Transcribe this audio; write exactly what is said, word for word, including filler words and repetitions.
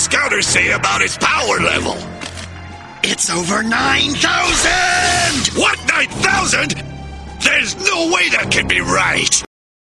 scouters say about his power level? It's over nine thousand! What, nine thousand? There's no way that can be right!